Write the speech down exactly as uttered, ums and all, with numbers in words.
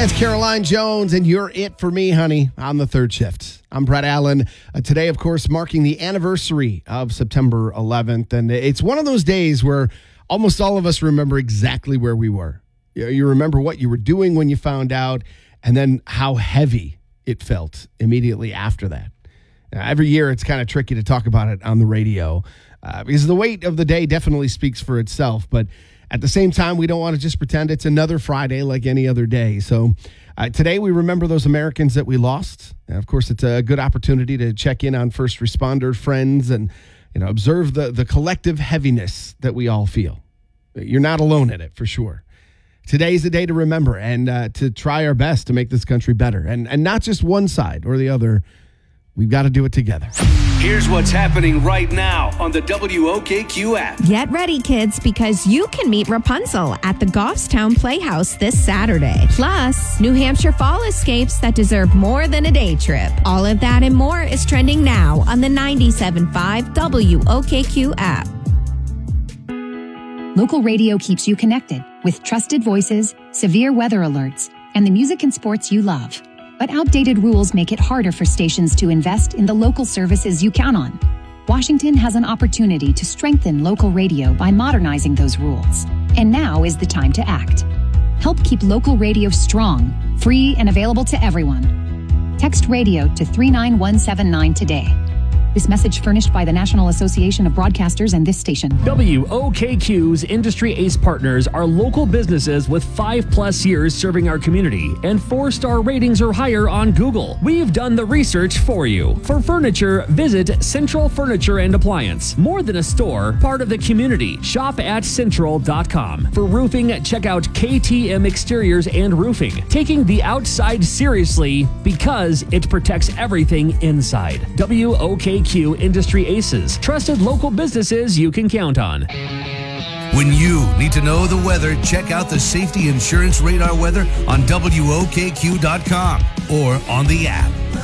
It's Caroline Jones, and you're it for me, honey, on the third shift. I'm Brett Allen. Uh, today, of course, marking the anniversary of September eleventh, and it's one of those days where almost all of us remember exactly where we were. You, you remember what you were doing when you found out, and then how heavy it felt immediately after that. Now, every year, it's kind of tricky to talk about it on the radio uh, because the weight of the day definitely speaks for itself, but at the same time, we don't want to just pretend it's another Friday like any other day. So uh, today we remember those Americans that we lost. And of course, it's a good opportunity to check in on first responder friends and, you know, observe the, the collective heaviness that we all feel. You're not alone in it, for sure. Today's the day to remember and uh, to try our best to make this country better. And, and not just one side or the other. We've got to do it together. Here's what's happening right now on the W O K Q app. Get ready, kids, because you can meet Rapunzel at the Goffstown Playhouse this Saturday. Plus, New Hampshire fall escapes that deserve more than a day trip. All of that and more is trending now on the ninety-seven point five W O K Q app. Local radio keeps you connected with trusted voices, severe weather alerts, and the music and sports you love. But outdated rules make it harder for stations to invest in the local services you count on. Washington has an opportunity to strengthen local radio by modernizing those rules. And now is the time to act. Help keep local radio strong, free, and available to everyone. Text radio to three nine one seven nine today. This message furnished by the National Association of Broadcasters and this station. W O K Q's Industry Ace Partners are local businesses with five plus years serving our community and four-star ratings or higher on Google. We've done the research for you. For furniture, visit Central Furniture and Appliance. More than a store, part of the community. Shop at central dot com. For roofing, check out K T M Exteriors and Roofing. Taking the outside seriously because it protects everything inside. W O K Q Industry Aces. Trusted local businesses you can count on. When you need to know the weather, check out the Safety Insurance Radar weather on W O K Q dot com or on the app.